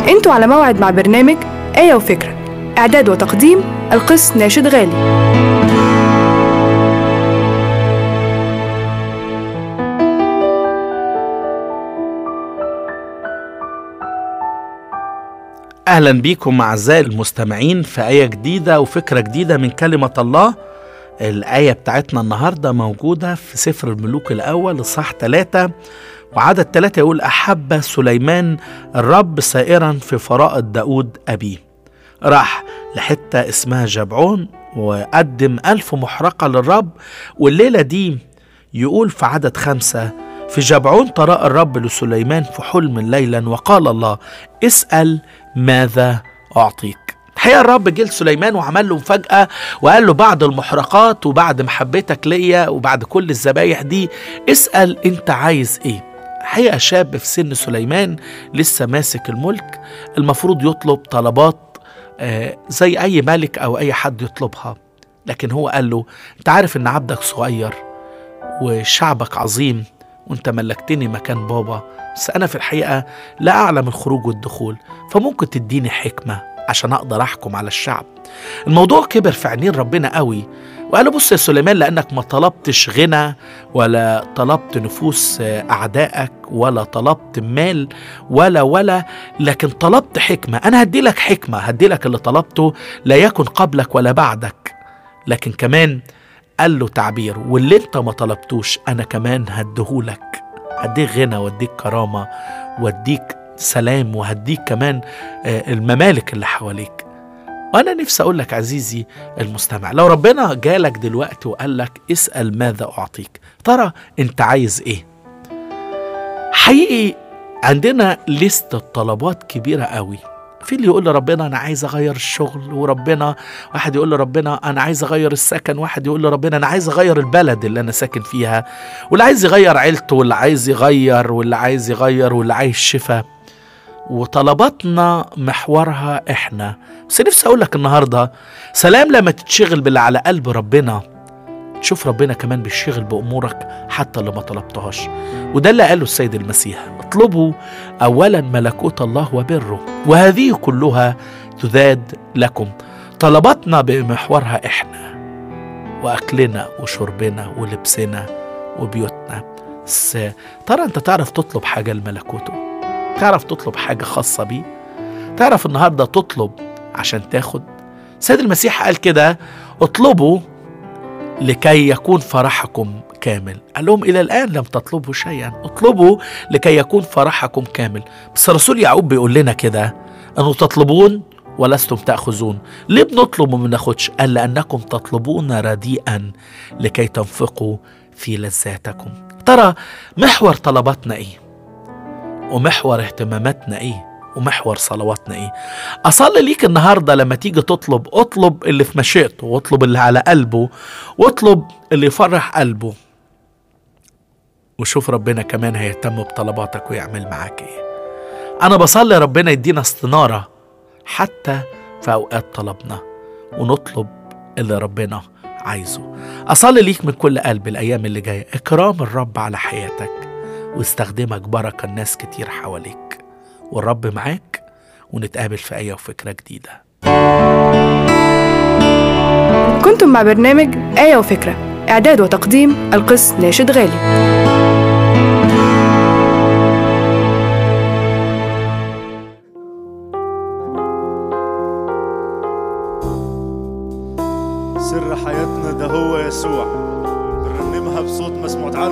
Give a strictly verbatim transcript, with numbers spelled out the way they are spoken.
انتوا على موعد مع برنامج آية وفكرة، إعداد وتقديم القس ناشد غالي. أهلا بيكم أعزائي المستمعين في آية جديدة وفكرة جديدة من كلمة الله. الآية بتاعتنا النهاردة موجودة في سفر الملوك الأول إصحاح ثلاثة وعدد ثلاثة، يقول: أحب سليمان الرب سائرا في فرائض داود أبيه. راح لحتة اسمها جبعون وقدم ألف محرقة للرب. والليلة دي يقول في عدد خمسة: في جبعون تراءى الرب لسليمان في حلم ليلا وقال الله: اسأل ماذا أعطيك. الحقيقة الرب جه لسليمان وعمل له مفاجأة وقال له: بعد المحرقات وبعد محبتك ليا وبعد كل الذبايح دي، اسأل انت عايز ايه. الحقيقة شاب في سن سليمان لسه ماسك الملك، المفروض يطلب طلبات آه زي اي ملك او اي حد يطلبها، لكن هو قال له: انت عارف ان عبدك صغير وشعبك عظيم وانت ملكتني مكان بابا، بس انا في الحقيقة لا اعلم الخروج والدخول، فممكن تديني حكمة عشان اقدر احكم على الشعب. الموضوع كبر في عينين ربنا قوي وقال له: بص يا سليمان، لانك ما طلبتش غنى ولا طلبت نفوس اعدائك ولا طلبت مال ولا ولا لكن طلبت حكمة، انا هدي لك حكمة، هدي لك اللي طلبته لا يكن قبلك ولا بعدك. لكن كمان قال له تعبير: واللي انت ما طلبتوش انا كمان هديهولك، هديك غنى واديك كرامة واديك سلام وهديك كمان الممالك اللي حواليك. وانا نفسي اقول لك عزيزي المستمع، لو ربنا جالك دلوقتي وقال لك اسأل ماذا اعطيك، ترى انت عايز ايه؟ حقيقي عندنا لستة طلبات كبيرة قوي. في اللي يقول لربنا انا عايز اغير الشغل، وربنا واحد يقول لربنا انا عايز اغير السكن، واحد يقول لربنا انا عايز اغير البلد اللي انا ساكن فيها، واللي عايز يغير عيلته واللي عايز يغير واللي عايز يغير واللي عايز شفاء. وطلباتنا محورها احنا. بس نفسي اقول لك النهارده: سلام لما تتشغل باللي على قلب ربنا، تشوف ربنا كمان بيشغل بامورك حتى اللي ما طلبتهاش. وده اللي قاله السيد المسيح: اطلبوا اولا ملكوت الله وبره وهذه كلها تزاد لكم. طلباتنا بمحورها احنا واكلنا وشربنا ولبسنا وبيوتنا. بس ترى انت تعرف تطلب حاجه لملكوته؟ تعرف تطلب حاجه خاصه بيه؟ تعرف النهارده تطلب عشان تاخد؟ السيد المسيح قال كده: اطلبوا لكي يكون فرحكم كامل. قال لهم: إلى الآن لم تطلبوا شيئا، اطلبوا لكي يكون فرحكم كامل. بس الرسول يعقوب بيقول لنا كده: أنه تطلبون ولستم تأخذون. ليه بنطلب وما بناخدش؟ قال: لأنكم تطلبون رديئا لكي تنفقوا في لذاتكم. ترى محور طلباتنا إيه؟ ومحور اهتماماتنا إيه؟ ومحور صلواتنا ايه؟ اصلي ليك النهارده لما تيجي تطلب، اطلب اللي في مشيئته، واطلب اللي على قلبه، واطلب اللي يفرح قلبه، وشوف ربنا كمان هيهتم بطلباتك ويعمل معاك ايه. انا بصلي ربنا يدينا استنارة حتى في اوقات طلبنا، ونطلب اللي ربنا عايزه. اصلي ليك من كل قلب الايام اللي جايه اكرام الرب على حياتك، واستخدمك بركة الناس كتير حواليك، والرب معاك. ونتقابل في آية وفكرة جديدة. كنتم مع برنامج آية وفكرة، إعداد وتقديم القس ناشد غالي. سر حياتنا ده هو يسوع، بنرنمها بصوت مسموع.